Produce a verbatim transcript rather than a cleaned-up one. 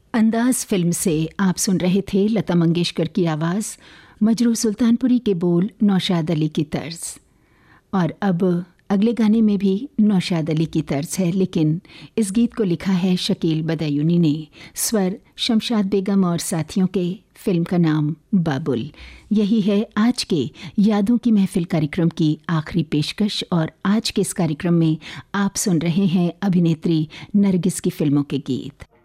अंदाज फिल्म से आप सुन रहे थे लता मंगेशकर की आवाज़, मजरू सुल्तानपुरी के बोल, नौशाद अली की तर्ज। और अब अगले गाने में भी नौशाद अली की तर्ज है, लेकिन इस गीत को लिखा है शकील बदायूनी ने, स्वर शमशाद बेगम और साथियों के, फिल्म का नाम बाबुल। यही है आज के यादों की महफिल कार्यक्रम की आखिरी पेशकश, और आज के इस कार्यक्रम में आप सुन रहे हैं अभिनेत्री नरगिस की फिल्मों के गीत।